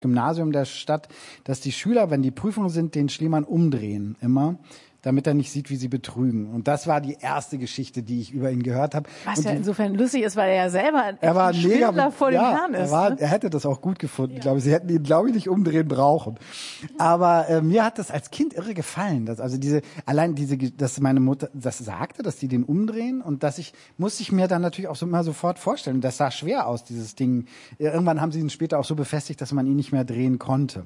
Gymnasium der Stadt, dass die Schüler, wenn die Prüfungen sind, den Schliemann umdrehen, immer, damit er nicht sieht, wie sie betrügen. Und das war die erste Geschichte, die ich über ihn gehört habe. Was ja insofern lustig ist, weil er ja selber ein Schwindler vor dem Herrn ist. Er hätte das auch gut gefunden, glaube ich. Sie hätten ihn, glaube ich, nicht umdrehen brauchen. Aber mir hat das als Kind irre gefallen, dass dass meine Mutter das sagte, dass die den umdrehen, und musste ich mir dann natürlich auch immer sofort vorstellen. Das sah schwer aus, dieses Ding. Irgendwann haben sie ihn später auch so befestigt, dass man ihn nicht mehr drehen konnte.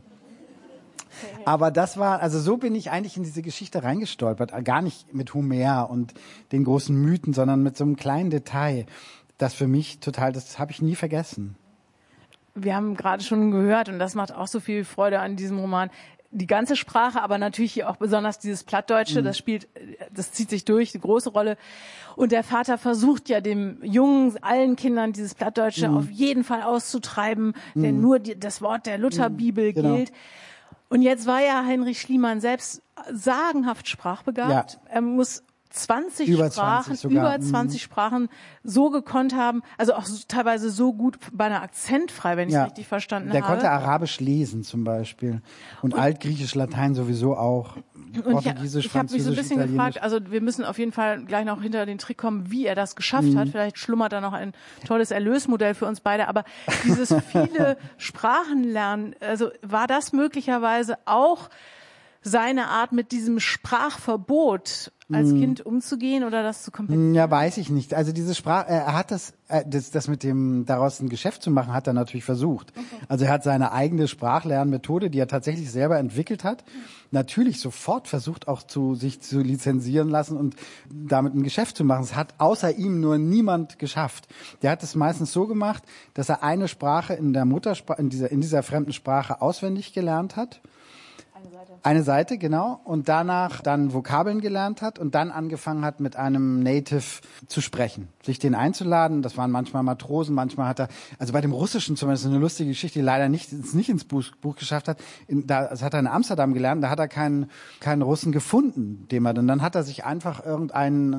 Aber so bin ich eigentlich in diese Geschichte reingestolpert. Gar nicht mit Homer und den großen Mythen, sondern mit so einem kleinen Detail, das für mich das habe ich nie vergessen. Wir haben gerade schon gehört, und das macht auch so viel Freude an diesem Roman, die ganze Sprache, aber natürlich hier auch besonders dieses Plattdeutsche, das zieht sich durch, die große Rolle. Und der Vater versucht ja dem Jungen, allen Kindern dieses Plattdeutsche auf jeden Fall auszutreiben, denn nur das Wort der Lutherbibel gilt. Und jetzt war ja Heinrich Schliemann selbst sagenhaft sprachbegabt. Ja. Er muss über 20 Sprachen so gekonnt haben, also auch teilweise so gut, beinahe akzentfrei, wenn ich es richtig verstanden habe. Der konnte Arabisch lesen zum Beispiel und Altgriechisch, Latein sowieso auch. Portugiesisch, ich habe mich so ein bisschen gefragt, also wir müssen auf jeden Fall gleich noch hinter den Trick kommen, wie er das geschafft hat. Vielleicht schlummert da noch ein tolles Erlösmodell für uns beide, aber dieses viele Sprachenlernen, also war das möglicherweise auch seine Art, mit diesem Sprachverbot als Kind umzugehen oder das zu kompensieren? Ja, weiß ich nicht. Also diese er hat das mit dem daraus ein Geschäft zu machen, hat er natürlich versucht. Okay. Also er hat seine eigene Sprachlernmethode, die er tatsächlich selber entwickelt hat, natürlich sofort versucht auch sich zu lizenzieren lassen und damit ein Geschäft zu machen. Es hat außer ihm nur niemand geschafft. Der hat es meistens so gemacht, dass er eine Sprache in der Muttersprache, in dieser fremden Sprache auswendig gelernt hat. Eine Seite, genau. Und danach dann Vokabeln gelernt hat und dann angefangen hat, mit einem Native zu sprechen, sich den einzuladen. Das waren manchmal Matrosen, manchmal hat er, also bei dem Russischen zum Beispiel eine lustige Geschichte, die leider nicht ins Buch geschafft hat. Das hat er in Amsterdam gelernt, da hat er keinen Russen gefunden, dann hat er sich einfach irgendeinen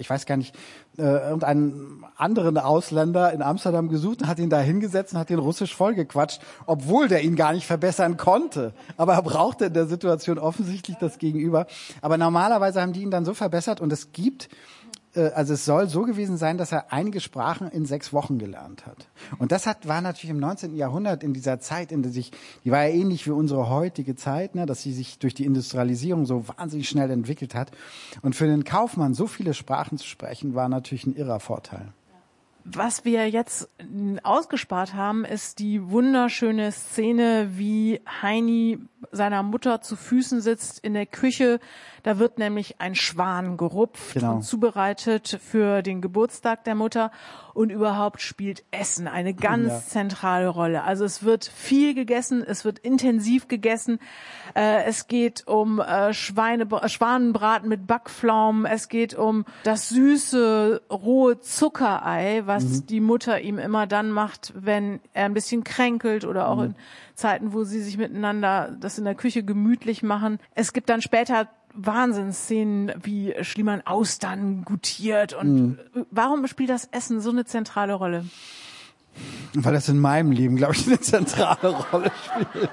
anderen Ausländer in Amsterdam gesucht und hat ihn da hingesetzt und hat den Russisch vollgequatscht, obwohl der ihn gar nicht verbessern konnte. Aber er brauchte in der Situation offensichtlich das Gegenüber. Aber normalerweise haben die ihn dann so verbessert, und es soll so gewesen sein, dass er einige Sprachen in 6 Wochen gelernt hat. Und das war natürlich im 19. Jahrhundert, in dieser Zeit, die war ja ähnlich wie unsere heutige Zeit, ne, dass sie sich durch die Industrialisierung so wahnsinnig schnell entwickelt hat. Und für den Kaufmann so viele Sprachen zu sprechen, war natürlich ein irrer Vorteil. Was wir jetzt ausgespart haben, ist die wunderschöne Szene, wie Heini seiner Mutter zu Füßen sitzt in der Küche. Da wird nämlich ein Schwan gerupft und zubereitet für den Geburtstag der Mutter. Und überhaupt spielt Essen eine ganz zentrale Rolle. Also es wird viel gegessen, es wird intensiv gegessen. Es geht um Schwanenbraten mit Backpflaumen. Es geht um das süße, rohe Zuckerei, was die Mutter ihm immer dann macht, wenn er ein bisschen kränkelt oder auch in Zeiten, wo sie sich miteinander das in der Küche gemütlich machen. Es gibt dann später Wahnsinnsszenen, wie Schliemann Austern gutiert. Und warum spielt das Essen so eine zentrale Rolle? Weil das in meinem Leben, glaube ich, eine zentrale Rolle spielt.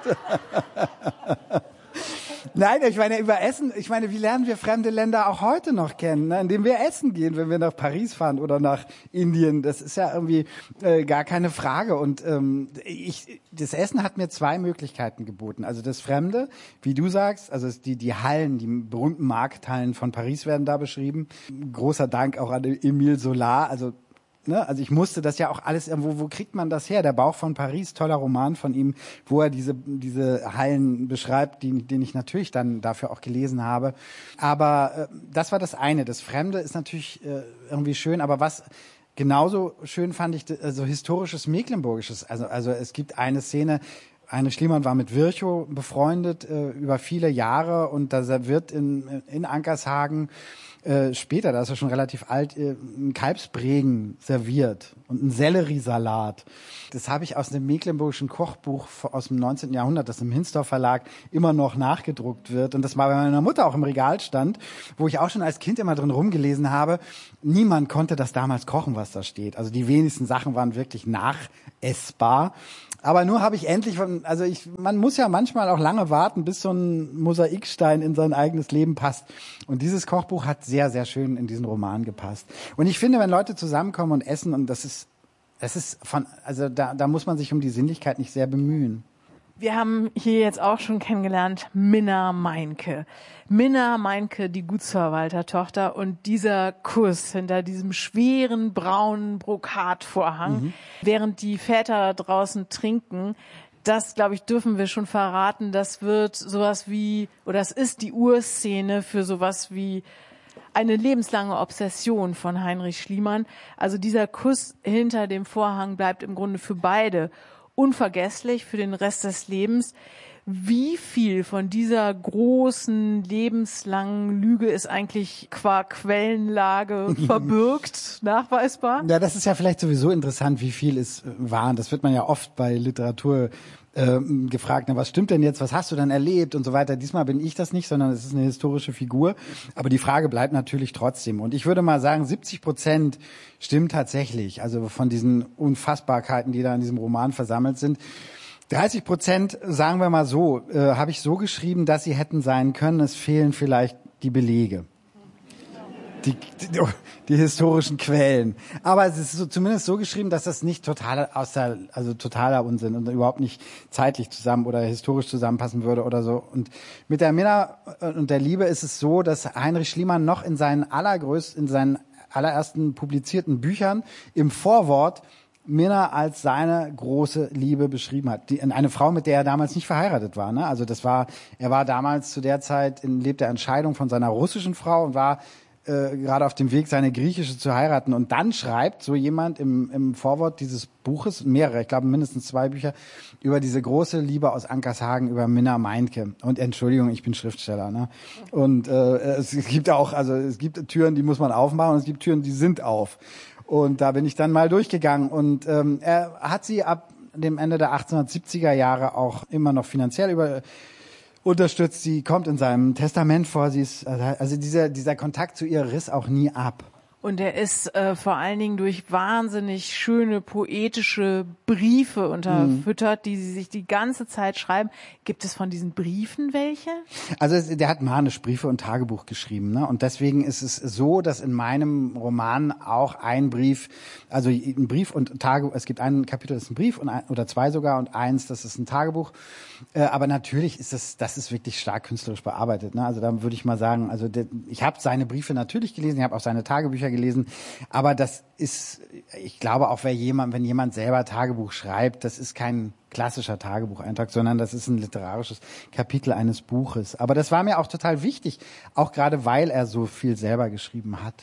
Nein, wie lernen wir fremde Länder auch heute noch kennen, ne? Indem wir essen gehen, wenn wir nach Paris fahren oder nach Indien. Das ist ja irgendwie gar keine Frage. Und das Essen hat mir 2 Möglichkeiten geboten. Also das Fremde, wie du sagst, also die Hallen, die berühmten Markthallen von Paris werden da beschrieben. Großer Dank auch an Émile Zola. Also ich musste das ja auch alles irgendwo, wo kriegt man das her? Der Bauch von Paris, toller Roman von ihm, wo er diese Hallen beschreibt, den ich natürlich dann dafür auch gelesen habe. Aber das war das eine. Das Fremde ist natürlich irgendwie schön, aber was genauso schön fand ich, also historisches Mecklenburgisches. Also es gibt eine Szene, Heinrich Schliemann war mit Virchow befreundet über viele Jahre, und da wird in Ankershagen später, da ist er schon relativ alt, ein Kalbsbregen serviert und ein Selleriesalat. Das habe ich aus dem mecklenburgischen Kochbuch aus dem 19. Jahrhundert, das im Hinsdorf Verlag immer noch nachgedruckt wird. Und das war bei meiner Mutter auch im Regal stand, wo ich auch schon als Kind immer drin rumgelesen habe. Niemand konnte das damals kochen, was da steht. Also die wenigsten Sachen waren wirklich nachessbar. Aber nur habe ich endlich man muss ja manchmal auch lange warten, bis so ein Mosaikstein in sein eigenes Leben passt. Und dieses Kochbuch hat sehr, sehr schön in diesen Roman gepasst. Und ich finde, wenn Leute zusammenkommen und essen, und da muss man sich um die Sinnlichkeit nicht sehr bemühen. Wir haben hier jetzt auch schon kennengelernt Minna Meinke. Minna Meinke, die Gutsverwaltertochter, und dieser Kuss hinter diesem schweren braunen Brokatvorhang, während die Väter draußen trinken. Das, glaube ich, dürfen wir schon verraten. Das wird sowas wie, oder es ist die Urszene für sowas wie eine lebenslange Obsession von Heinrich Schliemann. Also dieser Kuss hinter dem Vorhang bleibt im Grunde für beide unvergesslich für den Rest des Lebens. Wie viel von dieser großen, lebenslangen Lüge ist eigentlich qua Quellenlage verbürgt, nachweisbar? Ja, das ist ja vielleicht sowieso interessant, wie viel ist wahr. Das wird man ja oft bei Literatur gefragt, na, was stimmt denn jetzt, was hast du denn erlebt und so weiter. Diesmal bin ich das nicht, sondern es ist eine historische Figur. Aber die Frage bleibt natürlich trotzdem. Und ich würde mal sagen, 70% stimmt tatsächlich. Also von diesen Unfassbarkeiten, die da in diesem Roman versammelt sind. 30%, sagen wir mal so, habe ich so geschrieben, dass sie hätten sein können. Es fehlen vielleicht die Belege. Die historischen Quellen. Aber es ist zumindest so geschrieben, dass das nicht totaler Unsinn und überhaupt nicht zeitlich zusammen oder historisch zusammenpassen würde oder so. Und mit der Minna und der Liebe ist es so, dass Heinrich Schliemann noch in seinen allerersten publizierten Büchern im Vorwort Minna als seine große Liebe beschrieben hat. Eine Frau, mit der er damals nicht verheiratet war. Ne? Also er war damals zu der Zeit lebt der Entscheidung von seiner russischen Frau und war gerade auf dem Weg, seine griechische zu heiraten. Und dann schreibt so jemand im Vorwort dieses Buches, mehrere, ich glaube mindestens 2 Bücher, über diese große Liebe aus Ankershagen, über Minna Meinke. Und Entschuldigung, ich bin Schriftsteller. Ne? Und es gibt Türen, die muss man aufmachen, und es gibt Türen, die sind auf. Und da bin ich dann mal durchgegangen. Und er hat sie ab dem Ende der 1870er Jahre auch immer noch finanziell unterstützt. Sie kommt in seinem Testament vor. Dieser Kontakt zu ihr riss auch nie ab. Und er ist vor allen Dingen durch wahnsinnig schöne poetische Briefe unterfüttert, die sie sich die ganze Zeit schreiben. Gibt es von diesen Briefen welche? Also der hat manisch Briefe und Tagebuch geschrieben, ne? Und deswegen ist es so, dass in meinem Roman auch ein Brief und Tagebuch, es gibt ein Kapitel, das ist ein Brief oder 2 sogar, und eins, das ist ein Tagebuch. Aber natürlich ist das ist wirklich stark künstlerisch bearbeitet, ne? Also da würde ich mal sagen, ich habe seine Briefe natürlich gelesen, ich habe auch seine Tagebücher gelesen, aber das ist, ich glaube auch, wenn jemand selber Tagebuch schreibt, das ist kein klassischer Tagebucheintrag, sondern das ist ein literarisches Kapitel eines Buches. Aber das war mir auch total wichtig, auch gerade weil er so viel selber geschrieben hat.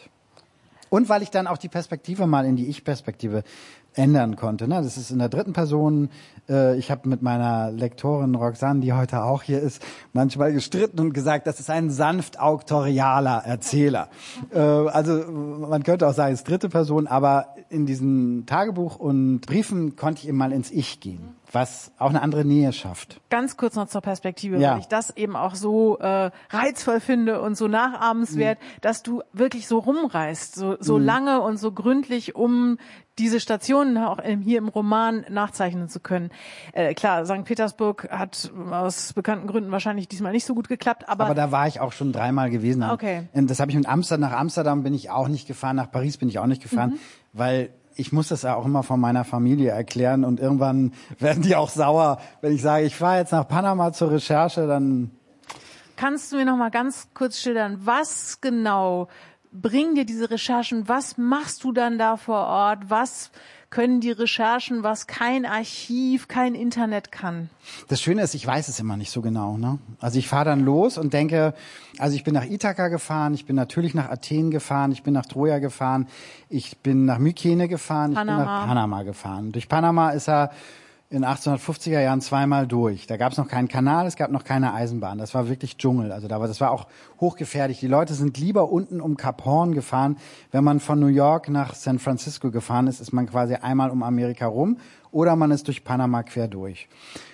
Und weil ich dann auch die Perspektive mal in die Ich-Perspektive ändern konnte. Ne? Das ist in der dritten Person. Ich habe mit meiner Lektorin Roxanne, die heute auch hier ist, manchmal gestritten und gesagt, das ist ein sanft auktorialer Erzähler. Also man könnte auch sagen, es ist dritte Person, aber in diesem Tagebuch und Briefen konnte ich eben mal ins Ich gehen, was auch eine andere Nähe schafft. Ganz kurz noch zur Perspektive, Ja. weil ich das eben auch so reizvoll finde und so nachahmenswert, dass du wirklich so rumreist, so lange und so gründlich, um diese Stationen auch hier im Roman nachzeichnen zu können. Klar, St. Petersburg hat aus bekannten Gründen wahrscheinlich diesmal nicht so gut geklappt, aber da war ich auch schon 3-mal gewesen. Okay. Und das habe ich nach Amsterdam bin ich auch nicht gefahren, nach Paris bin ich auch nicht gefahren, weil ich muss das ja auch immer von meiner Familie erklären, und irgendwann werden die auch sauer, wenn ich sage, ich fahre jetzt nach Panama zur Recherche, dann... Kannst du mir noch mal ganz kurz schildern, was genau bringen dir diese Recherchen? Was machst du dann da vor Ort? Was können die Recherchen, was kein Archiv, kein Internet kann? Das Schöne ist, ich weiß es immer nicht so genau. Ne? Also ich fahre dann los und denke, also ich bin nach Ithaka gefahren, ich bin natürlich nach Athen gefahren, ich bin nach Troja gefahren, ich bin nach Mykene gefahren, ich bin nach Panama gefahren. Durch Panama ist er in 1850er Jahren 2-mal durch. Da gab es noch keinen Kanal, es gab noch keine Eisenbahn. Das war wirklich Dschungel. Also das war auch hochgefährlich. Die Leute sind lieber unten um Kap Horn gefahren. Wenn man von New York nach San Francisco gefahren ist, ist man quasi einmal um Amerika rum, oder man ist durch Panama quer durch.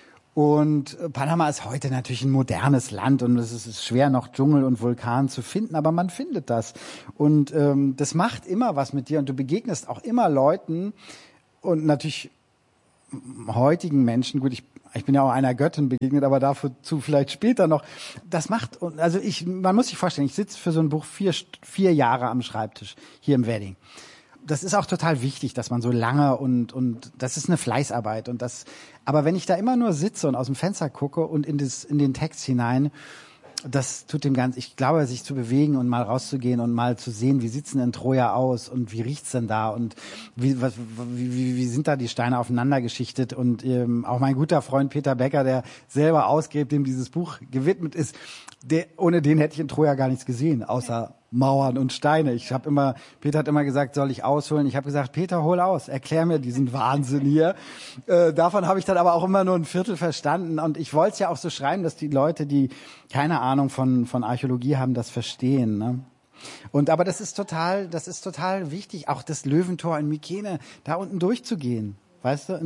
Und Panama ist heute natürlich ein modernes Land, und es ist schwer, noch Dschungel und Vulkan zu finden, aber man findet das. Und das macht immer was mit dir, und du begegnest auch immer Leuten, und natürlich heutigen Menschen, gut, ich bin ja auch einer Göttin begegnet, aber dazu vielleicht später noch. Das macht, also man muss sich vorstellen, ich sitze für so ein Buch 4 Jahre am Schreibtisch hier im Wedding. Das ist auch total wichtig, dass man so lange und das ist eine Fleißarbeit aber wenn ich da immer nur sitze und aus dem Fenster gucke und in den Text hinein, das tut dem Ganzen, ich glaube, sich zu bewegen und mal rauszugehen und mal zu sehen, wie sieht's denn in Troja aus und wie riecht's denn da und wie sind da die Steine aufeinander geschichtet und auch mein guter Freund Peter Becker, der selber ausgräbt, dem dieses Buch gewidmet ist, ohne den hätte ich in Troja gar nichts gesehen, außer Mauern und Steine. Peter hat immer gesagt, soll ich ausholen? Ich habe gesagt, Peter, hol aus, erklär mir diesen Wahnsinn hier. Davon habe ich dann aber auch immer nur ein Viertel verstanden und ich wollte es ja auch so schreiben, dass die Leute, die keine Ahnung von Archäologie haben, das verstehen, ne? Aber das ist total wichtig, auch das Löwentor in Mykene, da unten durchzugehen. Weißt du,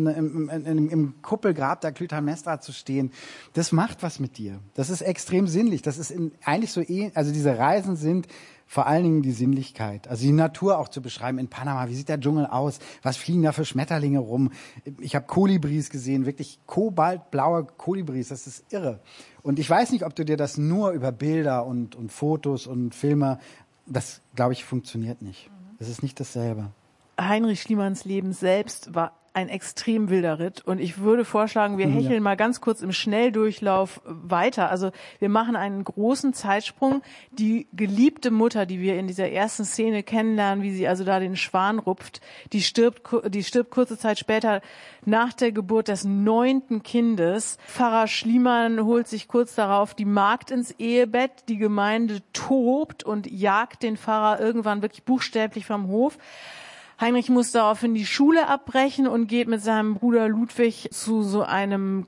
im Kuppelgrab der Klytaimnestra zu stehen, das macht was mit dir. Das ist extrem sinnlich. Das ist eigentlich so, also diese Reisen sind vor allen Dingen die Sinnlichkeit. Also die Natur auch zu beschreiben in Panama. Wie sieht der Dschungel aus? Was fliegen da für Schmetterlinge rum? Ich habe Kolibris gesehen, wirklich kobaltblaue Kolibris. Das ist irre. Und ich weiß nicht, ob du dir das nur über Bilder und Fotos und Filme, das, glaube ich, funktioniert nicht. Das ist nicht dasselbe. Heinrich Schliemanns Leben selbst war ein extrem wilder Ritt und ich würde vorschlagen, wir hecheln mal ganz kurz im Schnelldurchlauf weiter. Also wir machen einen großen Zeitsprung. Die geliebte Mutter, die wir in dieser ersten Szene kennenlernen, wie sie also da den Schwan rupft, die stirbt kurze Zeit später nach der Geburt des 9. Kindes. Pfarrer Schliemann holt sich kurz darauf die Magd ins Ehebett. Die Gemeinde tobt und jagt den Pfarrer irgendwann wirklich buchstäblich vom Hof. Heinrich muss daraufhin die Schule abbrechen und geht mit seinem Bruder Ludwig zu so einem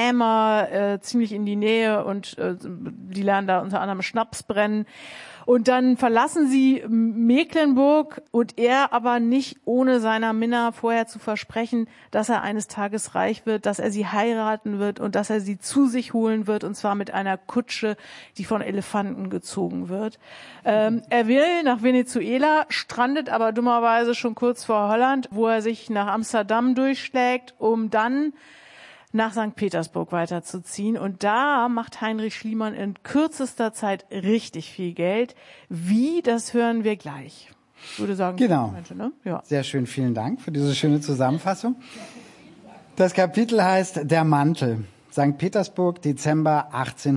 Krämer ziemlich in die Nähe und die lernen da unter anderem Schnaps brennen. Und dann verlassen sie Mecklenburg und er aber nicht ohne seiner Minna vorher zu versprechen, dass er eines Tages reich wird, dass er sie heiraten wird und dass er sie zu sich holen wird und zwar mit einer Kutsche, die von Elefanten gezogen wird. Er will nach Venezuela, strandet aber dummerweise schon kurz vor Holland, wo er sich nach Amsterdam durchschlägt, um dann nach St. Petersburg weiterzuziehen. Und da macht Heinrich Schliemann in kürzester Zeit richtig viel Geld. Wie, das hören wir gleich. Ich würde sagen, genau. Momente, ne? Ja. Sehr schön, vielen Dank für diese schöne Zusammenfassung. Das Kapitel heißt Der Mantel. St. Petersburg, Dezember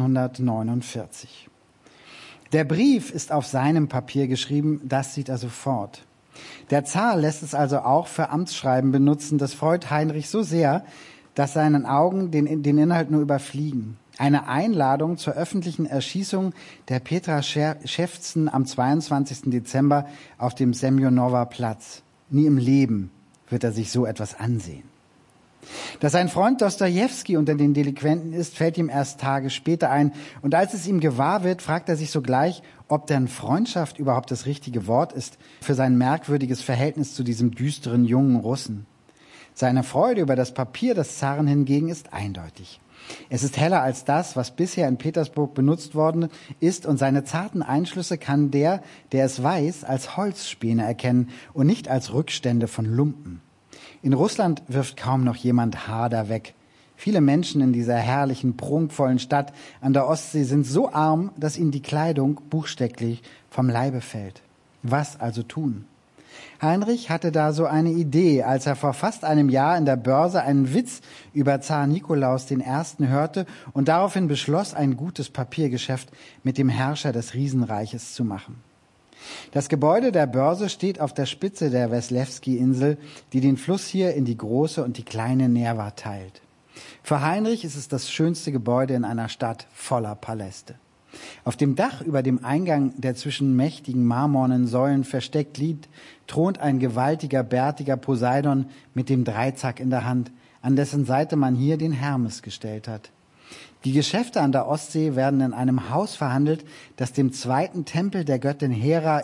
1849. Der Brief ist auf seinem Papier geschrieben, das sieht er sofort. Der Zar lässt es also auch für Amtsschreiben benutzen. Das freut Heinrich so sehr, dass seinen Augen den Inhalt nur überfliegen. Eine Einladung zur öffentlichen Erschießung der Petra Schäfzen am 22. Dezember auf dem Semjonower Platz. Nie im Leben wird er sich so etwas ansehen. Dass sein Freund Dostojewski unter den Delinquenten ist, fällt ihm erst Tage später ein. Und als es ihm gewahr wird, fragt er sich sogleich, ob denn Freundschaft überhaupt das richtige Wort ist für sein merkwürdiges Verhältnis zu diesem düsteren jungen Russen. Seine Freude über das Papier des Zaren hingegen ist eindeutig. Es ist heller als das, was bisher in Petersburg benutzt worden ist, und seine zarten Einschlüsse kann der es weiß, als Holzspäne erkennen und nicht als Rückstände von Lumpen. In Russland wirft kaum noch jemand Hader weg. Viele Menschen in dieser herrlichen, prunkvollen Stadt an der Ostsee sind so arm, dass ihnen die Kleidung buchstäblich vom Leibe fällt. Was also tun? Heinrich hatte da so eine Idee, als er vor fast einem Jahr in der Börse einen Witz über Zar Nikolaus I. hörte und daraufhin beschloss, ein gutes Papiergeschäft mit dem Herrscher des Riesenreiches zu machen. Das Gebäude der Börse steht auf der Spitze der Weslewski-Insel, die den Fluss hier in die große und die kleine Nerva teilt. Für Heinrich ist es das schönste Gebäude in einer Stadt voller Paläste. Auf dem Dach über dem Eingang, der zwischen mächtigen marmornen Säulen versteckt liegt, thront ein gewaltiger, bärtiger Poseidon mit dem Dreizack in der Hand, an dessen Seite man hier den Hermes gestellt hat. Die Geschäfte an der Ostsee werden in einem Haus verhandelt, das dem zweiten Tempel der Göttin Hera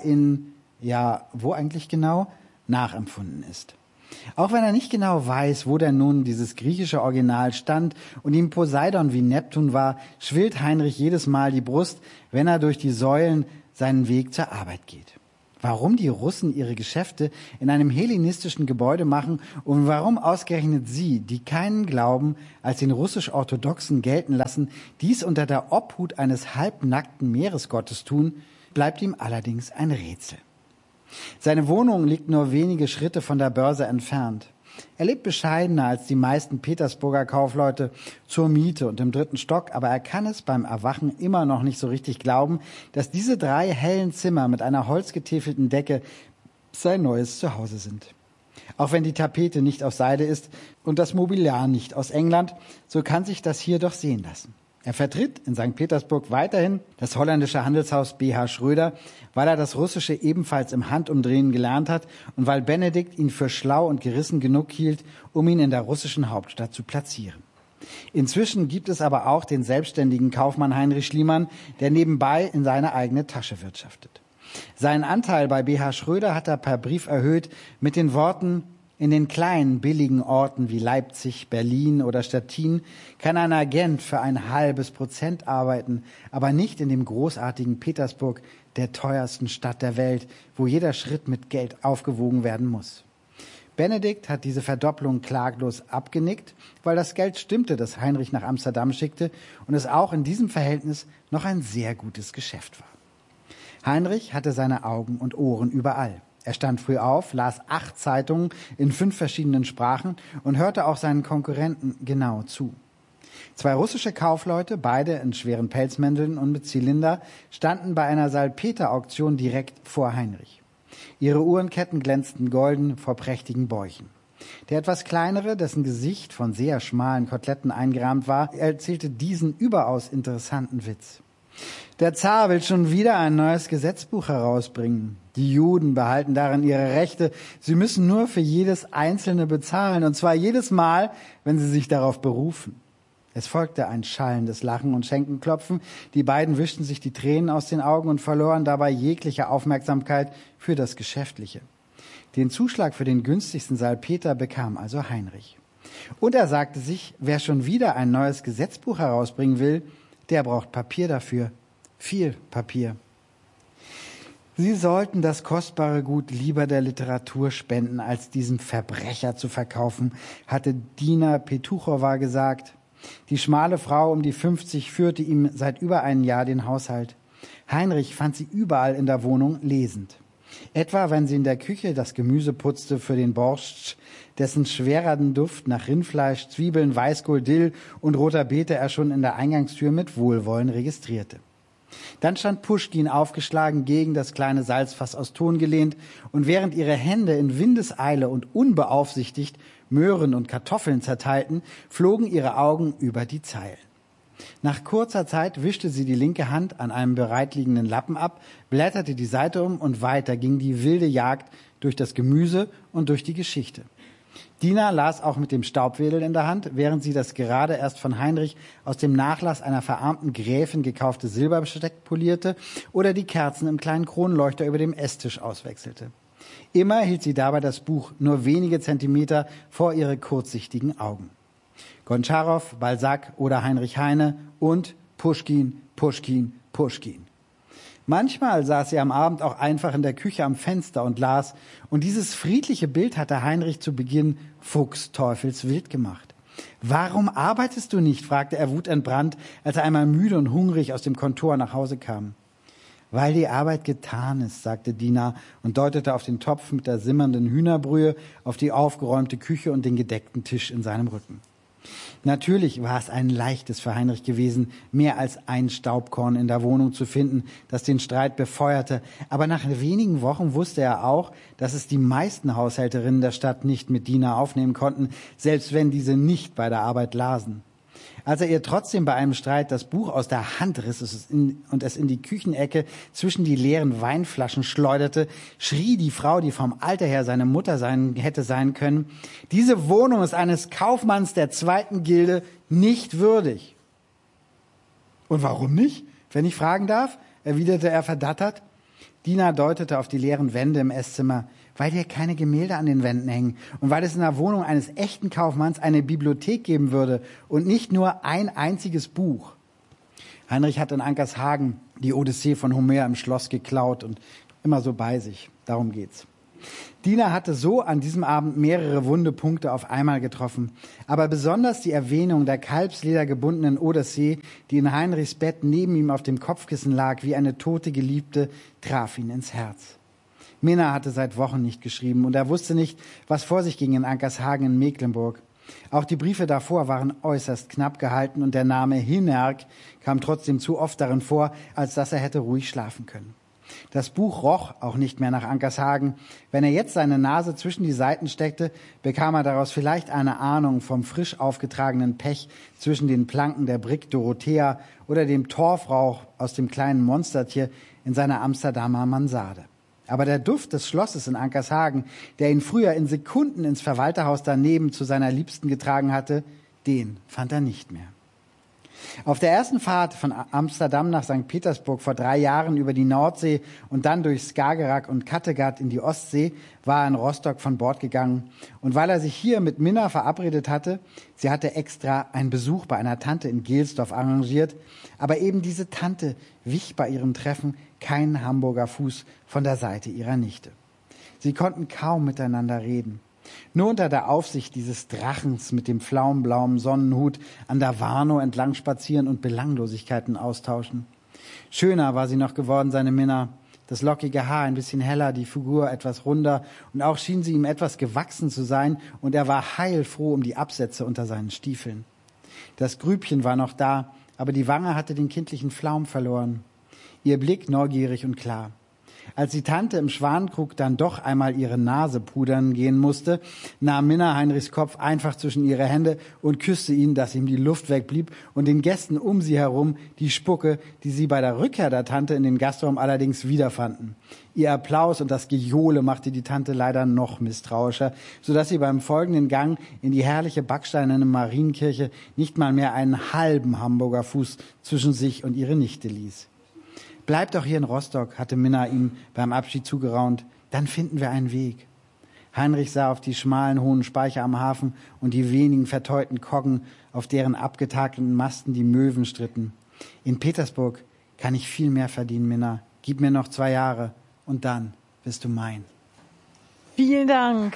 wo eigentlich genau, nachempfunden ist. Auch wenn er nicht genau weiß, wo denn nun dieses griechische Original stand und ihm Poseidon wie Neptun war, schwillt Heinrich jedes Mal die Brust, wenn er durch die Säulen seinen Weg zur Arbeit geht. warum die Russen ihre Geschäfte in einem hellenistischen Gebäude machen und warum ausgerechnet sie, die keinen Glauben als den russisch-orthodoxen gelten lassen, dies unter der Obhut eines halbnackten Meeresgottes tun, bleibt ihm allerdings ein Rätsel. Seine Wohnung liegt nur wenige Schritte von der Börse entfernt. Er lebt bescheidener als die meisten Petersburger Kaufleute, zur Miete und im 3. Stock, aber er kann es beim Erwachen immer noch nicht so richtig glauben, dass diese 3 hellen Zimmer mit einer holzgetäfelten Decke sein neues Zuhause sind. Auch wenn die Tapete nicht aus Seide ist und das Mobiliar nicht aus England, so kann sich das hier doch sehen lassen. Er vertritt in St. Petersburg weiterhin das holländische Handelshaus B.H. Schröder, weil er das Russische ebenfalls im Handumdrehen gelernt hat und weil Benedikt ihn für schlau und gerissen genug hielt, um ihn in der russischen Hauptstadt zu platzieren. Inzwischen gibt es aber auch den selbstständigen Kaufmann Heinrich Schliemann, der nebenbei in seine eigene Tasche wirtschaftet. Seinen Anteil bei B.H. Schröder hat er per Brief erhöht mit den Worten: In den kleinen, billigen Orten wie Leipzig, Berlin oder Stettin kann ein Agent für ein halbes Prozent arbeiten, aber nicht in dem großartigen Petersburg, der teuersten Stadt der Welt, wo jeder Schritt mit Geld aufgewogen werden muss. Benedikt hat diese Verdopplung klaglos abgenickt, weil das Geld stimmte, das Heinrich nach Amsterdam schickte und es auch in diesem Verhältnis noch ein sehr gutes Geschäft war. Heinrich hatte seine Augen und Ohren überall. Er stand früh auf, las 8 Zeitungen in 5 verschiedenen Sprachen und hörte auch seinen Konkurrenten genau zu. 2 russische Kaufleute, beide in schweren Pelzmänteln und mit Zylinder, standen bei einer Salpeter-Auktion direkt vor Heinrich. Ihre Uhrenketten glänzten golden vor prächtigen Bäuchen. Der etwas kleinere, dessen Gesicht von sehr schmalen Koteletten eingerahmt war, erzählte diesen überaus interessanten Witz. Der Zar will schon wieder ein neues Gesetzbuch herausbringen. Die Juden behalten darin ihre Rechte. Sie müssen nur für jedes Einzelne bezahlen, und zwar jedes Mal, wenn sie sich darauf berufen. Es folgte ein schallendes Lachen und Schenkelklopfen. Die beiden wischten sich die Tränen aus den Augen und verloren dabei jegliche Aufmerksamkeit für das Geschäftliche. Den Zuschlag für den günstigsten Salpeter bekam also Heinrich. Und er sagte sich, wer schon wieder ein neues Gesetzbuch herausbringen will, der braucht Papier dafür. Viel Papier. Sie sollten das kostbare Gut lieber der Literatur spenden, als diesem Verbrecher zu verkaufen, hatte Dina Petuchowa gesagt. Die schmale Frau um die 50 führte ihm seit über einem Jahr den Haushalt. Heinrich fand sie überall in der Wohnung lesend. Etwa, wenn sie in der Küche das Gemüse putzte für den Borscht, dessen schwereren Duft nach Rindfleisch, Zwiebeln, Weißkohl, Dill und roter Beete er schon in der Eingangstür mit Wohlwollen registrierte. Dann stand Puschkin aufgeschlagen gegen das kleine Salzfass aus Ton gelehnt, und während ihre Hände in Windeseile und unbeaufsichtigt Möhren und Kartoffeln zerteilten, flogen ihre Augen über die Zeilen. Nach kurzer Zeit wischte sie die linke Hand an einem bereitliegenden Lappen ab, blätterte die Seite um und weiter ging die wilde Jagd durch das Gemüse und durch die Geschichte. Dina las auch mit dem Staubwedel in der Hand, während sie das gerade erst von Heinrich aus dem Nachlass einer verarmten Gräfin gekaufte Silberbesteck polierte oder die Kerzen im kleinen Kronleuchter über dem Esstisch auswechselte. Immer hielt sie dabei das Buch nur wenige Zentimeter vor ihre kurzsichtigen Augen. Gontscharow, Balzac oder Heinrich Heine und Puschkin, Puschkin, Puschkin. Manchmal saß sie am Abend auch einfach in der Küche am Fenster und las, und dieses friedliche Bild hatte Heinrich zu Beginn fuchsteufelswild gemacht. »Warum arbeitest du nicht?« fragte er wutentbrannt, als er einmal müde und hungrig aus dem Kontor nach Hause kam. »Weil die Arbeit getan ist«, sagte Dina und deutete auf den Topf mit der simmernden Hühnerbrühe, auf die aufgeräumte Küche und den gedeckten Tisch in seinem Rücken. Natürlich war es ein leichtes für Heinrich gewesen, mehr als ein Staubkorn in der Wohnung zu finden, das den Streit befeuerte. Aber nach wenigen Wochen wusste er auch, dass es die meisten Haushälterinnen der Stadt nicht mit Dina aufnehmen konnten, selbst wenn diese nicht bei der Arbeit lasen. Als er ihr trotzdem bei einem Streit das Buch aus der Hand riss und es in die Küchenecke zwischen die leeren Weinflaschen schleuderte, schrie die Frau, die vom Alter her seine Mutter hätte sein können: »Diese Wohnung ist eines Kaufmanns der 2. Gilde nicht würdig.« »Und warum nicht, wenn ich fragen darf?« erwiderte er verdattert. Dina deutete auf die leeren Wände im Esszimmer. »Weil hier keine Gemälde an den Wänden hängen und weil es in der Wohnung eines echten Kaufmanns eine Bibliothek geben würde und nicht nur ein einziges Buch.« Heinrich hat in Ankershagen die Odyssee von Homer im Schloss geklaut und immer so bei sich. Darum geht's. Dina hatte so an diesem Abend mehrere wunde Punkte auf einmal getroffen. Aber besonders die Erwähnung der kalbsledergebundenen Odyssee, die in Heinrichs Bett neben ihm auf dem Kopfkissen lag, wie eine tote Geliebte, traf ihn ins Herz. Minna hatte seit Wochen nicht geschrieben und er wusste nicht, was vor sich ging in Ankershagen in Mecklenburg. Auch die Briefe davor waren äußerst knapp gehalten und der Name Hinnerk kam trotzdem zu oft darin vor, als dass er hätte ruhig schlafen können. Das Buch roch auch nicht mehr nach Ankershagen. Wenn er jetzt seine Nase zwischen die Seiten steckte, bekam er daraus vielleicht eine Ahnung vom frisch aufgetragenen Pech zwischen den Planken der Brigg Dorothea oder dem Torfrauch aus dem kleinen Monstertier in seiner Amsterdamer Mansarde. Aber der Duft des Schlosses in Ankershagen, der ihn früher in Sekunden ins Verwalterhaus daneben zu seiner Liebsten getragen hatte, den fand er nicht mehr. Auf der ersten Fahrt von Amsterdam nach St. Petersburg vor 3 Jahren über die Nordsee und dann durch Skagerrak und Kattegat in die Ostsee war er in Rostock von Bord gegangen. Und weil er sich hier mit Minna verabredet hatte, sie hatte extra einen Besuch bei einer Tante in Gelsdorf arrangiert, aber eben diese Tante wich bei ihrem Treffen keinen Hamburger Fuß von der Seite ihrer Nichte. Sie konnten kaum miteinander reden. Nur unter der Aufsicht dieses Drachens mit dem flaumblauen Sonnenhut an der Warnow entlang spazieren und Belanglosigkeiten austauschen. Schöner war sie noch geworden, seine Minna. Das lockige Haar ein bisschen heller, die Figur etwas runder und auch schien sie ihm etwas gewachsen zu sein und er war heilfroh um die Absätze unter seinen Stiefeln. Das Grübchen war noch da, aber die Wange hatte den kindlichen Flaum verloren. Ihr Blick neugierig und klar. Als die Tante im Schwanenkrug dann doch einmal ihre Nase pudern gehen musste, nahm Minna Heinrichs Kopf einfach zwischen ihre Hände und küsste ihn, dass ihm die Luft wegblieb und den Gästen um sie herum die Spucke, die sie bei der Rückkehr der Tante in den Gastraum allerdings wiederfanden. Ihr Applaus und das Gejohle machte die Tante leider noch misstrauischer, sodass sie beim folgenden Gang in die herrliche backsteinerne Marienkirche nicht mal mehr einen halben Hamburger Fuß zwischen sich und ihre Nichte ließ. Bleib doch hier in Rostock, hatte Minna ihm beim Abschied zugeraunt, dann finden wir einen Weg. Heinrich sah auf die schmalen, hohen Speicher am Hafen und die wenigen verteuten Koggen, auf deren abgetakelten Masten die Möwen stritten. In Petersburg kann ich viel mehr verdienen, Minna. Gib mir noch 2 Jahre und dann bist du mein. Vielen Dank.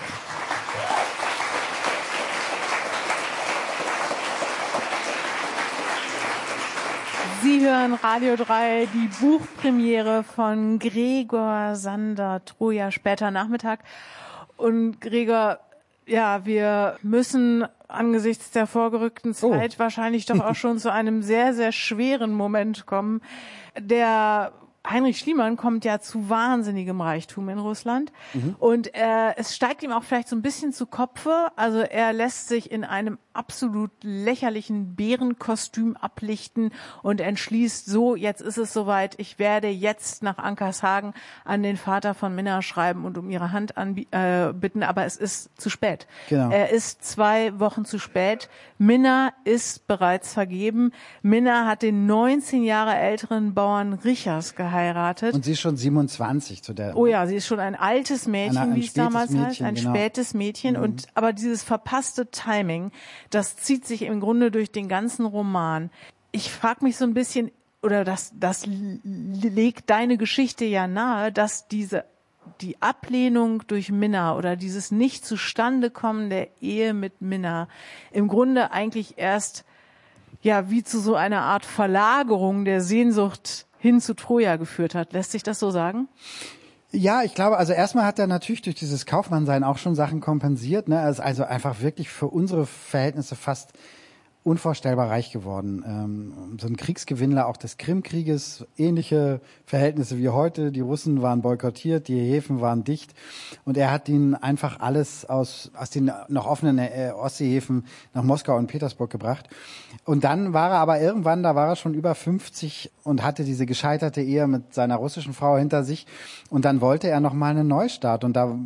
Sie hören Radio 3, die Buchpremiere von Gregor Sander, Troja, später Nachmittag. Und Gregor, ja, wir müssen angesichts der vorgerückten Zeit wahrscheinlich doch auch schon zu einem sehr, sehr schweren Moment kommen. Der Heinrich Schliemann kommt ja zu wahnsinnigem Reichtum in Russland und es steigt ihm auch vielleicht so ein bisschen zu Kopfe. Also er lässt sich in einem absolut lächerlichen Bärenkostüm ablichten und entschließt so, jetzt ist es soweit, ich werde jetzt nach Ankershagen an den Vater von Minna schreiben und um ihre Hand bitten, aber es ist zu spät. Genau. Er ist 2 Wochen zu spät. Minna ist bereits vergeben. Minna hat den 19 Jahre älteren Bauern Richers geheiratet. Und sie ist schon 27 zu der. Oh ja, sie ist schon ein altes Mädchen, wie es damals heißt, ein spätes Mädchen. Und aber dieses verpasste Timing, das zieht sich im Grunde durch den ganzen Roman. Ich frage mich so ein bisschen, oder das legt deine Geschichte ja nahe, dass die Ablehnung durch Minna oder dieses Nicht-Zustande-Kommen der Ehe mit Minna im Grunde eigentlich erst ja wie zu so einer Art Verlagerung der Sehnsucht hin zu Troja geführt hat. Lässt sich das so sagen? Ja, ich glaube, also erstmal hat er natürlich durch dieses Kaufmannsein auch schon Sachen kompensiert, ne? Er ist also einfach wirklich für unsere Verhältnisse fast unvorstellbar reich geworden. So ein Kriegsgewinnler auch des Krimkrieges, ähnliche Verhältnisse wie heute. Die Russen waren boykottiert, die Häfen waren dicht und er hat ihnen einfach alles aus den noch offenen Ostseehäfen nach Moskau und Petersburg gebracht. Und dann war er aber irgendwann, da war er schon über 50 und hatte diese gescheiterte Ehe mit seiner russischen Frau hinter sich und dann wollte er noch mal einen Neustart und da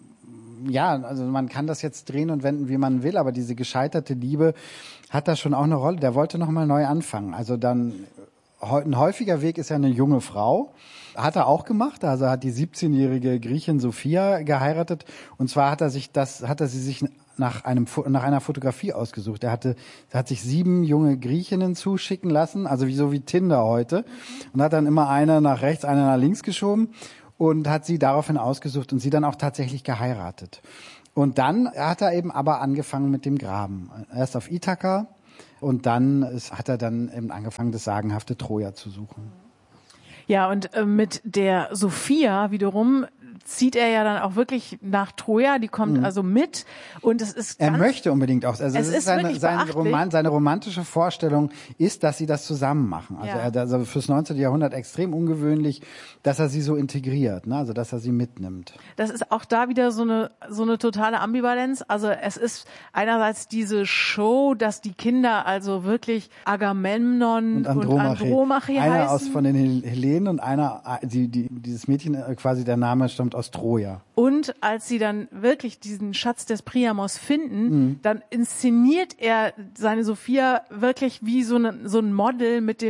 ja, also man kann das jetzt drehen und wenden, wie man will, aber diese gescheiterte Liebe hat da schon auch eine Rolle. Der wollte noch mal neu anfangen. Also dann ein häufiger Weg ist ja eine junge Frau. Hat er auch gemacht. Also hat die 17-jährige Griechin Sophia geheiratet. Und zwar hat er sie sich nach einer Fotografie ausgesucht. Er hat sich 7 junge Griechinnen zuschicken lassen, also so wie Tinder heute. Und hat dann immer eine nach rechts, eine nach links geschoben. und hat sie daraufhin ausgesucht und sie dann auch tatsächlich geheiratet. Und dann hat er eben aber angefangen mit dem Graben. Erst auf Ithaka und dann hat er dann eben angefangen, das sagenhafte Troja zu suchen. Ja, und mit der Sophia wiederum zieht er ja dann auch wirklich nach Troja, die kommt also mit und es ist er möchte unbedingt auch, also es ist seine romantische Vorstellung ist, dass sie das zusammen machen. Also also fürs 19. Jahrhundert extrem ungewöhnlich, dass er sie so integriert, ne? Also dass er sie mitnimmt. Das ist auch da wieder so eine totale Ambivalenz. Also es ist einerseits diese Show, dass die Kinder also wirklich Agamemnon und Andromache heißen. Einer aus von den Hellenen und einer, dieses Mädchen quasi der Name stammt aus Troja. Und als sie dann wirklich diesen Schatz des Priamos finden, dann inszeniert er seine Sophia wirklich wie so ein Model mit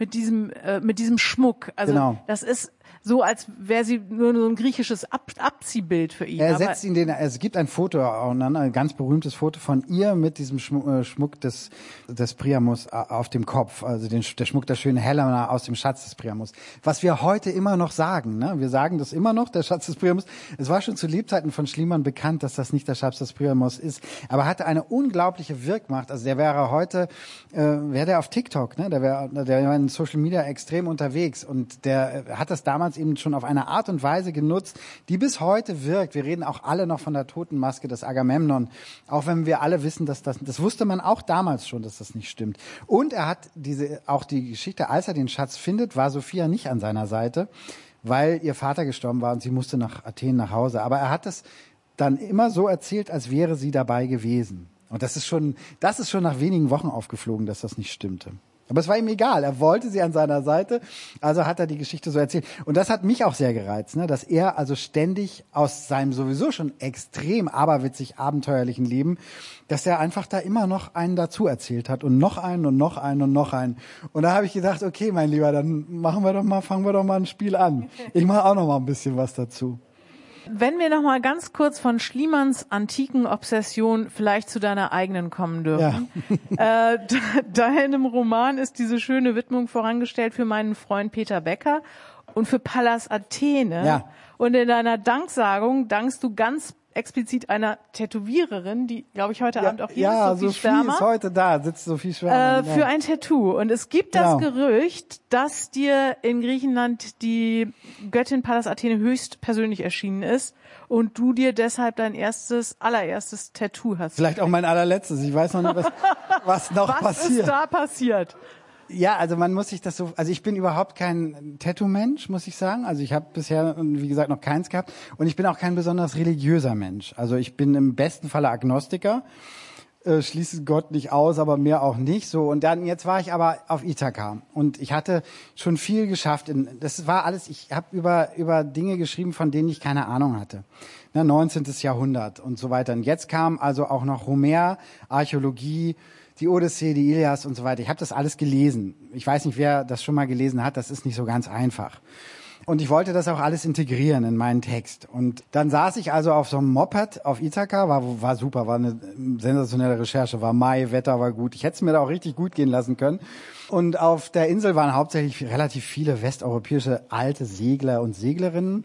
diesem Schmuck. Also genau. Das ist so, als wäre sie nur so ein griechisches Abziehbild für ihn. Es gibt ein Foto, ein ganz berühmtes Foto von ihr mit diesem Schmuck des Priamos auf dem Kopf, also der Schmuck der schönen Helena aus dem Schatz des Priamos. Was wir heute immer noch sagen, ne? Wir sagen das immer noch, der Schatz des Priamos. Es war schon zu Lebzeiten von Schliemann bekannt, dass das nicht der Schatz des Priamos ist, aber hatte eine unglaubliche Wirkmacht. Also der wäre heute, wäre der auf TikTok, ne? Der wäre in Social Media extrem unterwegs und der hat das damals eben schon auf eine Art und Weise genutzt, die bis heute wirkt. Wir reden auch alle noch von der Totenmaske des Agamemnon, auch wenn wir alle wissen, dass das wusste man auch damals schon, dass das nicht stimmt. Und er hat auch die Geschichte, als er den Schatz findet, war Sophia nicht an seiner Seite, weil ihr Vater gestorben war und sie musste nach Athen nach Hause. Aber er hat es dann immer so erzählt, als wäre sie dabei gewesen. Und das ist schon nach wenigen Wochen aufgeflogen, dass das nicht stimmte. Aber es war ihm egal, er wollte sie an seiner Seite, also hat er die Geschichte so erzählt. Und das hat mich auch sehr gereizt, ne? Dass er also ständig aus seinem sowieso schon extrem aberwitzig abenteuerlichen Leben, dass er einfach da immer noch einen dazu erzählt hat und noch einen und noch einen und noch einen. Und da habe ich gedacht, okay, mein Lieber, dann fangen wir doch mal ein Spiel an. Ich mache auch noch mal ein bisschen was dazu. Wenn wir noch mal ganz kurz von Schliemanns antiken Obsession vielleicht zu deiner eigenen kommen dürfen. Ja. Deinem Roman ist diese schöne Widmung vorangestellt für meinen Freund Peter Becker und für Pallas Athene. Ja. Und in deiner Danksagung dankst du ganz explizit einer Tätowiererin, die, glaube ich, heute Abend auch hier ist, Sophie Schwärmer. Ist heute da, sitzt Sophie Schwärmer. Für ein Tattoo. Und es gibt das Gerücht, dass dir in Griechenland die Göttin Pallas Athene höchst persönlich erschienen ist und du dir deshalb dein allererstes Tattoo hast. Vielleicht auch mein allerletztes. Ich weiß noch nicht, was noch passiert. Was ist da passiert? Ja, also man muss sich das so, also ich bin überhaupt kein Tattoo-Mensch, muss ich sagen. Also ich habe bisher, wie gesagt, noch keins gehabt. Und ich bin auch kein besonders religiöser Mensch. Also ich bin im besten Falle Agnostiker, schließe Gott nicht aus, aber mehr auch nicht. So, und dann jetzt war ich aber auf Ithaka und ich hatte schon viel geschafft. Das war alles, ich habe über Dinge geschrieben, von denen ich keine Ahnung hatte. 19. Jahrhundert und so weiter. Und jetzt kam also auch noch Homer, Archäologie, die Odyssee, die Ilias und so weiter. Ich habe das alles gelesen. Ich weiß nicht, wer das schon mal gelesen hat. Das ist nicht so ganz einfach. Und ich wollte das auch alles integrieren in meinen Text. Und dann saß ich also auf so einem Moped auf Ithaka, war super, war eine sensationelle Recherche, war Mai, Wetter war gut. Ich hätte es mir da auch richtig gut gehen lassen können. Und auf der Insel waren hauptsächlich relativ viele westeuropäische alte Segler und Seglerinnen.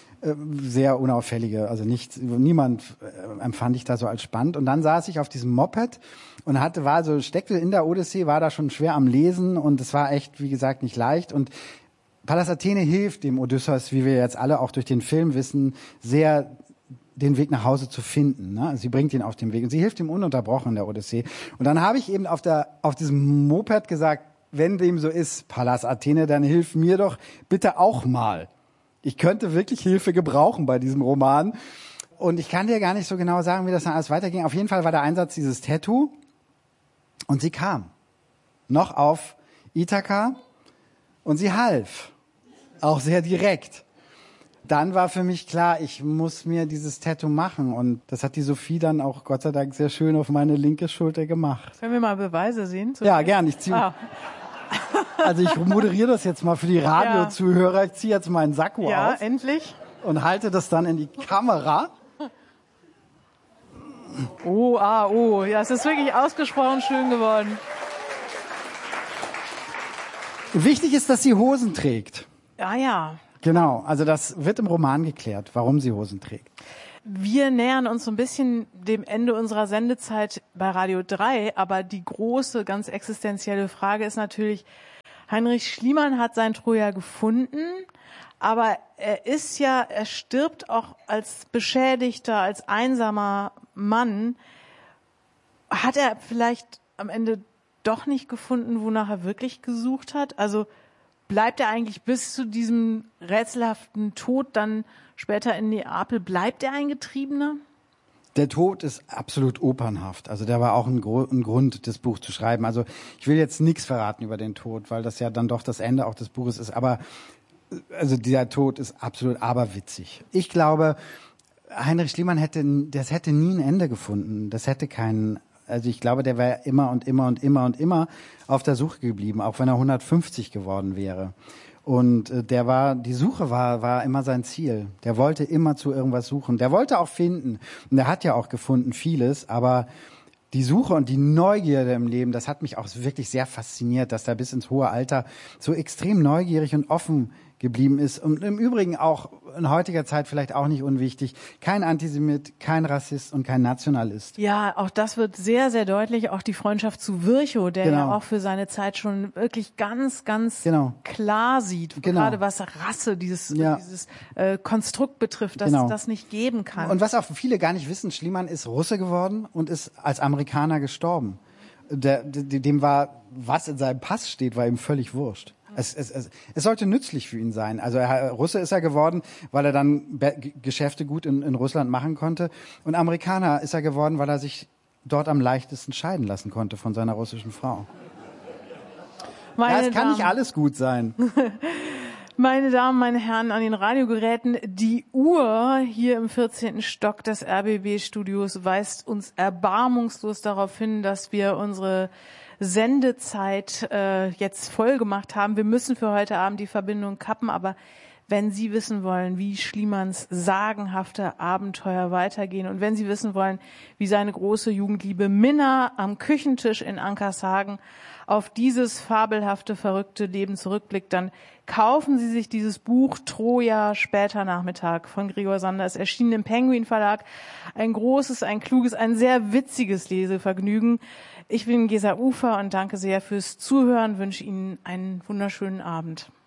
Sehr unauffällige, also niemand empfand ich da so als spannend. Und dann saß ich auf diesem Moped und steckte in der Odyssee, war da schon schwer am Lesen und es war echt, wie gesagt, nicht leicht. Und Pallas Athene hilft dem Odysseus, wie wir jetzt alle auch durch den Film wissen, sehr den Weg nach Hause zu finden. Ne? Sie bringt ihn auf den Weg und sie hilft ihm ununterbrochen in der Odyssee. Und dann habe ich eben auf diesem Moped gesagt, wenn dem so ist, Pallas Athene, dann hilf mir doch bitte auch mal. Ich könnte wirklich Hilfe gebrauchen bei diesem Roman. Und ich kann dir gar nicht so genau sagen, wie das dann alles weiterging. Auf jeden Fall war der Einsatz dieses Tattoo. Und sie kam. Noch auf Ithaka. Und sie half. Auch sehr direkt. Dann war für mich klar, ich muss mir dieses Tattoo machen. Und das hat die Sophie dann auch Gott sei Dank sehr schön auf meine linke Schulter gemacht. Können wir mal Beweise sehen? Ja, gern. Also ich moderiere das jetzt mal für die Radiozuhörer. Ich ziehe jetzt meinen Sakko auf. Ja, endlich. Und halte das dann in die Kamera. Oh. Ja, es ist wirklich ausgesprochen schön geworden. Wichtig ist, dass sie Hosen trägt. Ja. Genau, also das wird im Roman geklärt, warum sie Hosen trägt. Wir nähern uns so ein bisschen dem Ende unserer Sendezeit bei Radio 3, aber die große, ganz existenzielle Frage ist natürlich, Heinrich Schliemann hat sein Troja gefunden, aber er stirbt auch als Beschädigter, als einsamer Mann. Hat er vielleicht am Ende doch nicht gefunden, wonach er wirklich gesucht hat? Also bleibt er eigentlich bis zu diesem rätselhaften Tod dann später in Neapel, bleibt er ein Getriebener? Der Tod ist absolut opernhaft. Also der war auch ein Grund, das Buch zu schreiben. Also ich will jetzt nichts verraten über den Tod, weil das ja dann doch das Ende auch des Buches ist. Aber also dieser Tod ist absolut aberwitzig. Ich glaube, Heinrich Schliemann hätte nie ein Ende gefunden. Das hätte keinen. Also ich glaube, der wäre immer und immer und immer und immer auf der Suche geblieben, auch wenn er 150 geworden wäre. Und die Suche war immer sein Ziel. Der wollte immer zu irgendwas suchen. Der wollte auch finden. Und er hat ja auch gefunden vieles, aber die Suche und die Neugierde im Leben, das hat mich auch wirklich sehr fasziniert, dass er bis ins hohe Alter so extrem neugierig und offen geblieben ist. Und im Übrigen auch in heutiger Zeit vielleicht auch nicht unwichtig, kein Antisemit, kein Rassist und kein Nationalist. Ja, auch das wird sehr, sehr deutlich. Auch die Freundschaft zu Virchow, der ja auch für seine Zeit schon wirklich ganz, ganz klar sieht, gerade was Rasse, dieses Konstrukt betrifft, dass es das nicht geben kann. Und was auch viele gar nicht wissen, Schliemann ist Russe geworden und ist als Amerikaner gestorben. Dem war, was in seinem Pass steht, war ihm völlig wurscht. Es sollte nützlich für ihn sein. Also Russe ist er geworden, weil er dann Geschäfte gut in Russland machen konnte. Und Amerikaner ist er geworden, weil er sich dort am leichtesten scheiden lassen konnte von seiner russischen Frau. Es kann nicht alles gut sein. Meine Damen, meine Herren, an den Radiogeräten, die Uhr hier im 14. Stock des RBB-Studios weist uns erbarmungslos darauf hin, dass wir unsere Sendezeit jetzt voll gemacht haben. Wir müssen für heute Abend die Verbindung kappen, aber wenn Sie wissen wollen, wie Schliemanns sagenhafte Abenteuer weitergehen und wenn Sie wissen wollen, wie seine große Jugendliebe Minna am Küchentisch in Ankershagen auf dieses fabelhafte, verrückte Leben zurückblickt, dann kaufen Sie sich dieses Buch Troja, später Nachmittag von Gregor Sander. Es erschien im Penguin Verlag. Ein großes, ein kluges, ein sehr witziges Lesevergnügen. Ich bin Gesa Ufer und danke sehr fürs Zuhören, wünsche Ihnen einen wunderschönen Abend.